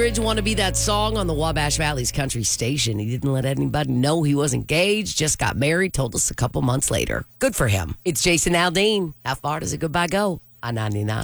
Bridge Want to Be That Song on the Wabash Valley's country station. He didn't let anybody know he was engaged, just got married, told us a couple months later. Good for him. It's Jason Aldean. How far does a goodbye go? I-99.